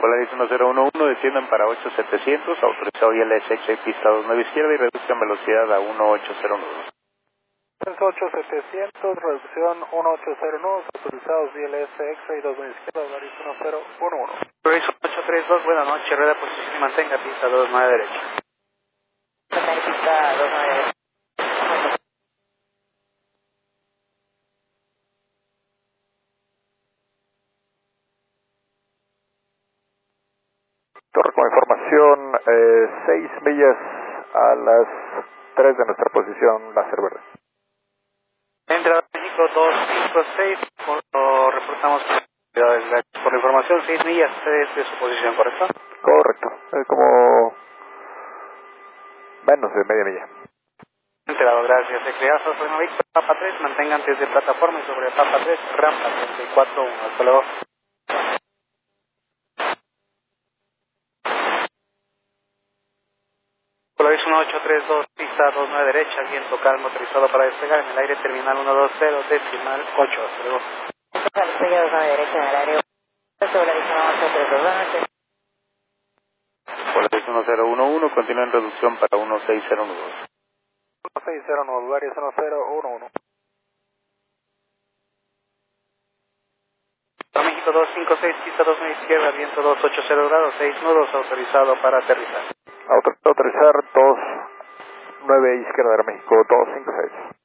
Polaris 1011, desciendan para 8700, autorizado ILS pista 29 izquierda y reduzcan velocidad a 1809. 8700, reducción 1809, autorizados ILS X-Ray 29 izquierda, Polaris 1011. Polaris 832, buenas noches, rueda posición y mantenga pista 29 derecha. Pista 29 derecha. Torre con información, 6 millas a las 3 de nuestra posición láser verde. Entrada México 256, lo reportamos por la información, 6 millas de su posición, ¿correcto? Correcto, como menos de media milla. Enterado, gracias. Ecriazo, soy Víctor, Papa 3, mantengan antes de plataforma y sobre Papa 3, rampa 34-1, hasta luego. Polaris 1832, pista 29 derecha, viento calmo, autorizado para despegar en el aire, terminal 120, decimal 8, hasta luego. Despegue 29 derecha en el aire, Polaris 1832, buenas noches. Polaris 1011, continúa en reducción para 1609. 1609, Polaris 1011. México 256, pista 29 izquierda, viento 280 grados, 6 nudos, autorizado para aterrizar. Autorizar 29 izquierda de México 256.